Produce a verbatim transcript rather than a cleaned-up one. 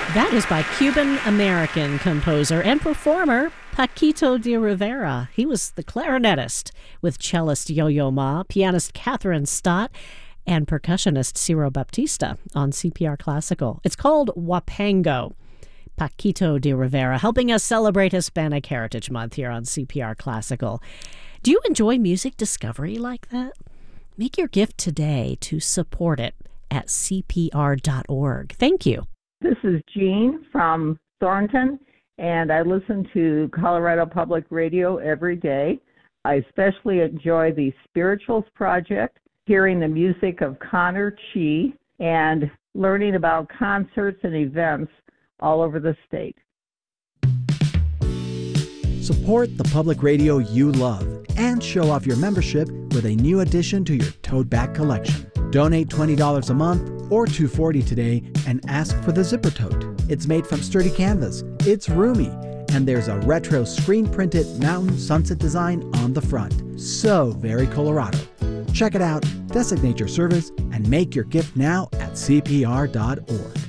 That is by Cuban-American composer and performer Paquito de Rivera. He was the clarinetist with cellist Yo-Yo Ma, pianist Catherine Stott, and percussionist Ciro Baptista on C P R Classical. It's called Huapango. Paquito de Rivera helping us celebrate Hispanic Heritage Month here on C P R Classical. Do you enjoy music discovery like that? Make your gift today to support it at c p r dot org. Thank you. This is Jean from Thornton, and I listen to Colorado Public Radio every day. I especially enjoy the Spirituals Project, hearing the music of Connor Chi, and learning about concerts and events all over the state. Support the public radio you love and show off your membership with a new addition to your tote bag collection. Donate twenty dollars a month or two dollars and forty cents today and ask for the Zipper Tote. It's made from sturdy canvas, it's roomy, and there's a retro screen-printed mountain sunset design on the front. So very Colorado. Check it out, designate your service, and make your gift now at c p r dot org.